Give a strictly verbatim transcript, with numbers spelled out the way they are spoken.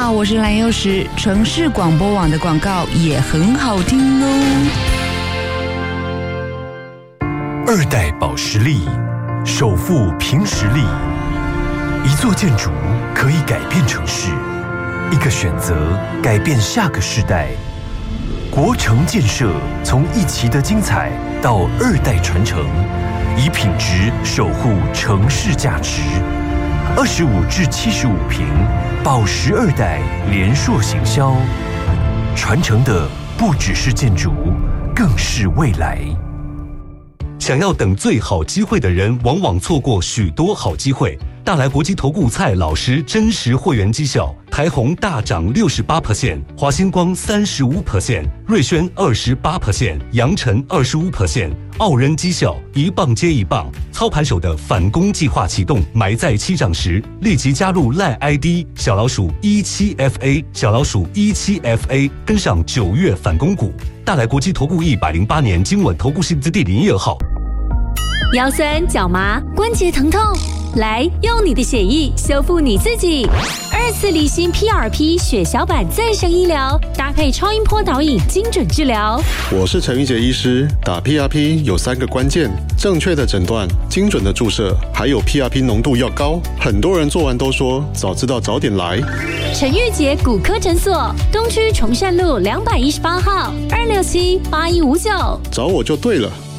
好，我是蓝幼时。城市广播网的广告也很好听哦。 二代保实力，首富凭实力。一座建筑可以改变城市，一个选择改变下个世代。国城建设从一期的精彩到二代传承，以品质守护城市价值。二十五至七十五坪，保实二代联硕行销，传承的不只是建筑，更是未来。 想要等最好机会的人，往往错过许多好机会。大来国际投顾蔡老师真实会员绩效，台宏大涨 百分之六十八， 华星光 百分之三十五， 瑞轩 百分之二十八， 阳晨 百分之二十五， 傲人绩效一棒接一棒。操盘手的反攻计划启动，埋在起涨时，立即加入 赖 I D 小老鼠 一七 F A 小老鼠 一七 F A， 跟上九月反攻股。大来国际投顾一百零八年金稳投顾新字第零一二号。 腰酸脚麻关节疼痛，来用你的血液修复你自己。二次离心 P R P 血小板再生医疗，搭配超音波导引精准治疗。 我是陈玉杰医师，打 P R P 有三个关键：正确的诊断、精准的注射，还有 P R P 浓度要高。很多人做完都说早知道早点来。 陈玉杰骨科诊所，东区崇善路两百一十八号，二六七八一五九， 找我就对了。